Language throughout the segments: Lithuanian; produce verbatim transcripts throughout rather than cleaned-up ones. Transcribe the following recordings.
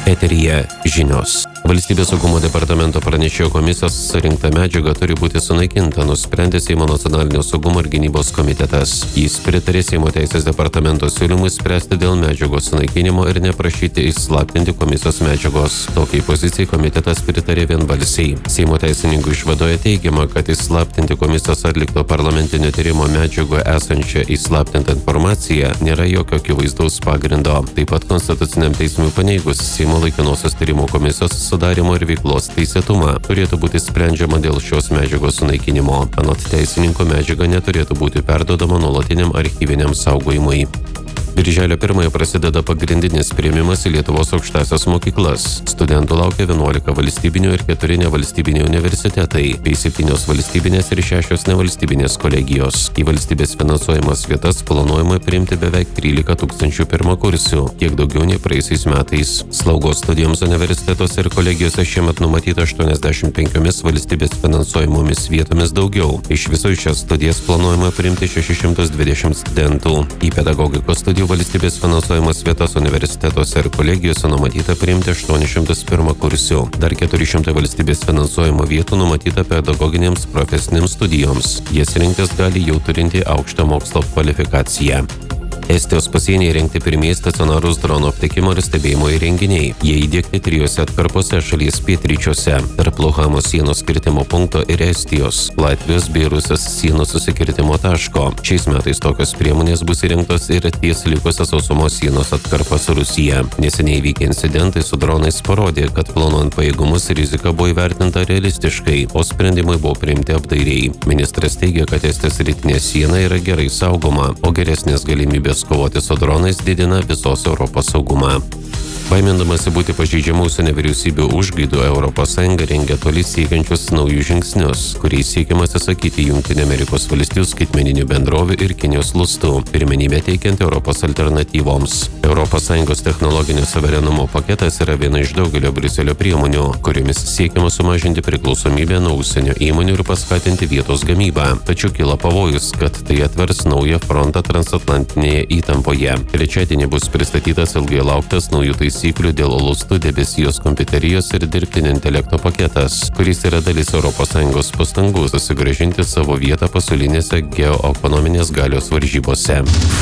Eteryje žinios. Valstybės saugumo departamento pranešėjo komisijos surinkta medžiaga turi būti sunaikinta, nusprendė Seimo nacionalinio saugumo ir gynybos komitetas. Jis pritarė Seimo teisės departamento siūlymui spręsti dėl medžiagos sunaikinimo ir neprašyti įslaptinti komisijos medžiagos. Tokiai pozicijai komitetas pritarė vienbalsiai. Seimo teisininkų išvadoje teigiama, kad įslaptinti komisijos atlikto parlamentinio tyrimo medžiagoje esančią įslaptintą informaciją nėra jokio akivaizdaus pagrindo. Taip pat konstituciniam teismui paneigus Seimo laikinosios tyrimo komisijos sudarimo ir veiklos teisėtumą turėtų būti sprendžiama dėl šios medžiagos sunaikinimo. Anot teisininko medžiaga neturėtų būti perduodama nuolatiniam archyviniam saugojimui. Birželio pirmąją prasideda pagrindinis priėmimas į Lietuvos aukštąsias mokyklas. Studentų laukia vienuolika valstybinių ir keturi nevalstybiniai universitetai, bei septynios valstybinės ir šešios nevalstybinės kolegijos. Į valstybės finansuojamas vietas planuojama priimti beveik trylika tūkstančių pirmakursių, kiek daugiau nei praeisiais metais. Slaugos studijoms universitetuose ir kolegijose šiemet numatyta aštuoniasdešimt penkiomis valstybės finansuojamomis vietomis daugiau. Iš viso į šias studijas planuojama priimti šešis šimtus dvidešimt studentų. Į pedagogikos studijų valstybės finansuojamas vietas universitetuose ir kolegijose numatyta priimti aštuonis šimtus pirmakursių. Dar keturi šimtai valstybės finansuojamo vietų numatyta pedagoginėms profesinėms studijoms. Jas rinktis gali jau turinti aukštą mokslo kvalifikaciją. Estijos pasienyje įrengti pirmieji stacionarūs dronų aptikimo ir stebėjimo įrenginiai. Jie įdiegti trijose atkarpose šalies pietryčiuose – tarp Luhamos sienos kirtimo punkto ir Estijos, Latvijos bei Rusijos sienos susikirtimo taško. Šiais metais tokios priemonės bus įrengtos ir ties likusios sausumos sienos atkarpa su Rusija. Neseniai įvykę incidentai su dronais parodė, kad planuojant pajėgumus rizika buvo įvertinta realistiškai, o sprendimai buvo priimti apdairiai. Ministras teigia, kad Estijos rytinė siena yra gerai saugoma, o geresnės galimybės kovoti su dronais didina visos Europos saugumą. Baimindamasi būti pažeidžiamų užsienio vyriausybių užgaidų, Europos Sąjunga rengia toli siekiančius naujus žingsnius, kuriais siekiama atsisakyti Jungtinių Amerikos valstijų skaitmeninių bendrovių ir Kinijos lustų, pirmenybę teikiant Europos alternatyvoms. Europos Sąjungos technologinio suverenumo paketas yra viena iš daugelio Briuselio priemonių, kuriomis siekiama sumažinti priklausomybę nuo užsienio įmonių ir paskatinti vietos gamybą. Tačiau kyla pavojus, kad tai atvers naują frontą transatlantinėje įtampoje. Trečiadienį bus pristatytas ilgai lauktas naujų taisyklių taisyklių dėl lustų, debesijos kompiuterijos ir dirbtinio intelekto paketas, kuris yra dalis Europos Sąjungos pastangų susigrąžinti savo vietą pasaulinėse geoekonominės galios varžybose.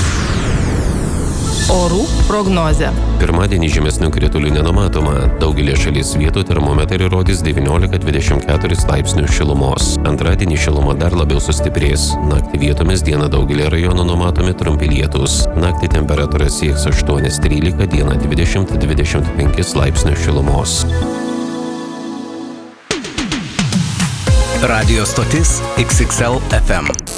Orų prognozė. Pirmadienį žymesnių kritulių nenumatoma. Daugelį šalies vietų termometrai rodys devyniolika dvidešimt keturis laipsnių šilumos. Antradienį šiluma dar labiau sustiprės. Naktį vietomis dieną daugelį rajonų numatomi trumpi lietūs. Naktį temperatūra sieks aštuoni trylika, dieną dvidešimt dvidešimt penki laipsnių šilumos. Radio stotis X X L F M.